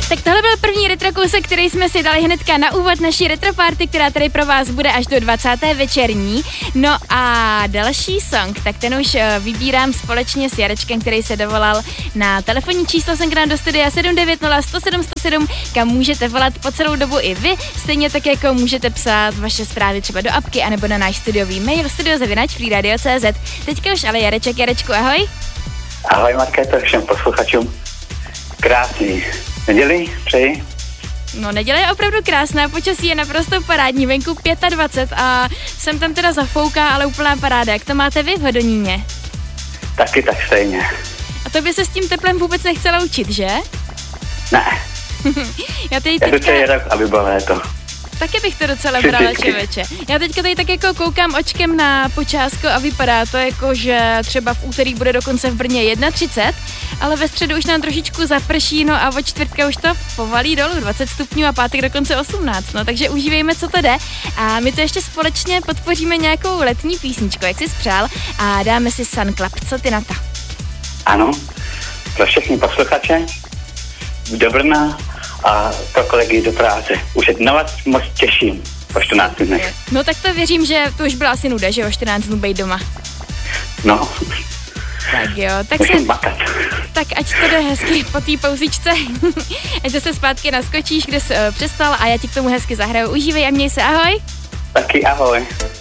Tak tohle byl první retrokousek, který jsme si dali hnedka na úvod naší retroparty, která tady pro vás bude až do 20. večerní. No a další song, tak ten už vybírám společně s Jarečkem, který se dovolal na telefonní číslo sem k nám do studia 790 107 107, kam můžete volat po celou dobu i vy, stejně tak jako můžete psát vaše zprávy třeba do apky anebo na náš studiový mail studio@freeradio.cz. Teďka už ale Jarečku, ahoj. Ahoj Markéto, všem posluchačům. Krásný neděli, přeji. No neděle je opravdu krásná, počasí je naprosto parádní, venku 25 a jsem tam teda zafouká, ale úplná paráda. Jak to máte vy v Hodoníně? Taky tak stejně. A to by se s tím teplem vůbec nechcela učit, že? Ne. Já teďka rok, aby bylo léto. Taky bych to docela brala, čeveče. Já teďka tady tak jako koukám očkem na počásko a vypadá to jako, že třeba v úterý bude dokonce v Brně 31, ale ve středu už nám trošičku zaprší, no a od čtvrtka už to povalí dolů 20 stupňů a pátek dokonce 18, no takže užívejme, co to jde. A my to ještě společně podpoříme nějakou letní písničku, jak jsi spřál, a dáme si Sun Club. Co ty na to? Ano, pro všechny posluchače do Brna a pro kolegy do práce. Už se na vás moc těším po 14 dnech. No tak to věřím, že to už byla asi nuda, že o 14 dnů být doma. No. Tak jo, tak ať to jde hezky po té pauzičce, ať zase zpátky naskočíš, kde jsi přestal a já ti k tomu hezky zahraju. Užívej a měj se, ahoj. Taky ahoj.